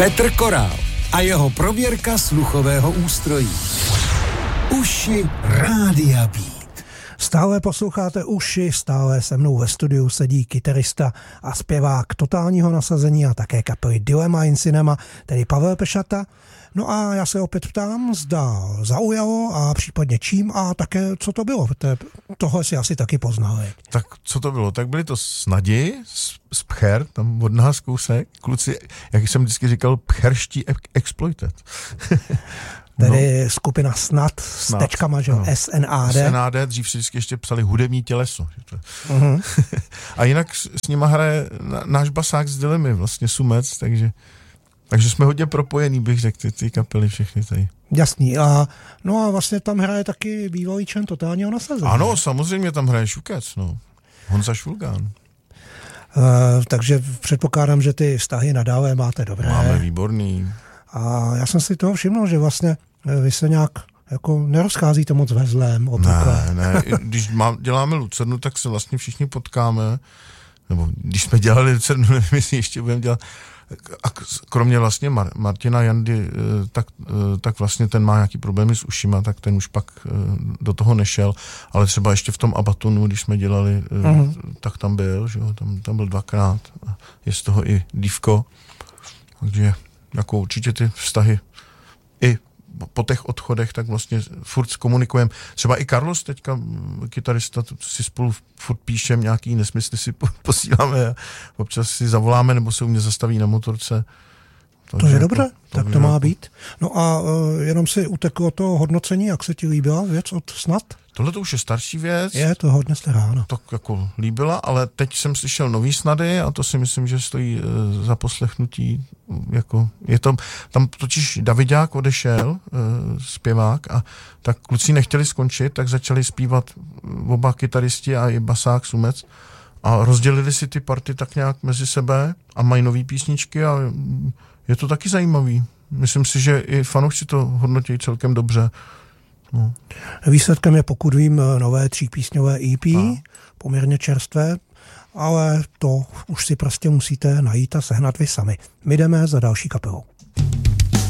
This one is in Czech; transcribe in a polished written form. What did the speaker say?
Petr Korál a jeho prověrka sluchového ústrojí. Uši Rádia Beat. Stále posloucháte Uši, stále se mnou ve studiu sedí kytarista a zpěvák Totálního nasazení a také kapely Dilema in Cinema, tedy Pavel Pešata. No a já se opět ptám, zda zaujalo a případně čím a také co to bylo, tohle si asi taky poznali. Tak co to bylo? Tak byly to Snadi z Pcher, tam od nás kousek, kluci, jak jsem vždycky říkal, pcherští exploited. Tedy skupina Snad s tečkama, že jo, SNAD. SNAD, dřív si vždycky ještě psali hudební těleso. A jinak s nima hraje náš basák z Dilemy, vlastně Sumec, takže jsme hodně propojení, bych řekl, ty kapely všechny tady. Jasný. A vlastně tam hraje taky bývalý člen Totálního nasazení. Ano, samozřejmě tam hraje Šukec, Honza Švulgán. Takže předpokládám, že ty vztahy nadále máte dobré. Máme výborný. A já jsem si toho všiml, že vlastně vy se nějak jako nerozcházíte moc ve zlém. Ne. Když děláme Lucernu, tak se vlastně všichni potkáme. Nebo když jsme dělali Lucernu, nevím, jestli ještě budeme dělat. A kromě vlastně Martina Jandy, tak vlastně ten má nějaký problémy s ušima, tak ten už pak do toho nešel, ale třeba ještě v tom Abatonu, když jsme dělali, tak tam byl, že jo, tam byl dvakrát. Je z toho i dívko, takže jako určitě ty vztahy i po těch odchodech, tak vlastně furt komunikujeme. Třeba i Carlos teďka, kytarista, si spolu furt píšem, nějaký nesmysly si posíláme a občas si zavoláme, nebo se u mě zastaví na motorce. To je dobré, tak to má být. No a jenom si uteklo to hodnocení, jak se ti líbila věc od Snad? Tohle to už je starší věc. Je to hodně stará, no. Tak jako líbila, ale teď jsem slyšel nový Snady a to si myslím, že stojí za poslechnutí. Jako, je to, tam totiž Davidák odešel, zpěvák, a tak kluci nechtěli skončit, tak začali zpívat oba kytaristi a i basák Sumec a rozdělili si ty party tak nějak mezi sebe a mají nový písničky a je to taky zajímavý. Myslím si, že i fanoušci to hodnotí celkem dobře. No. Výsledkem je, pokud vím, nové 3písňové EP, poměrně čerstvé, ale to už si prostě musíte najít a sehnat vy sami. My jdeme za další kapelou.